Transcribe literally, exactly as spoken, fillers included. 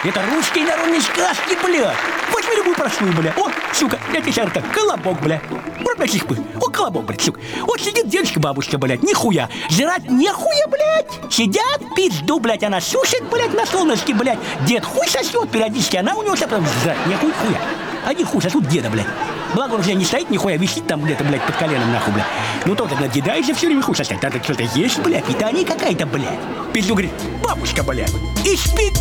Это русские народные сказки, блядь. Возьми любую простую, блядь. О, сука, я тебе сейчас так, колобок, блядь. Вот, блядь, их бы. О, колобок, блядь, сука. Вот сидит девочка-бабушка, блядь, нихуя. Жрать нехуя, блядь. Сидят, пизду, блядь, она сушит, блядь, на солнышке, блядь. Дед хуй сосет периодически, она у него все прям жрать нехуй, хуя. Один хуй сосут деда, блядь. Благо он уже не стоит, нихуя, висит там где-то, блядь, под коленом, нахуй, блядь. Ну, только надедаешься все время хуй сосать. Надо что-то есть, блядь, питание какая-то, блядь. Пизду, говорит, бабушка, блядь, испеки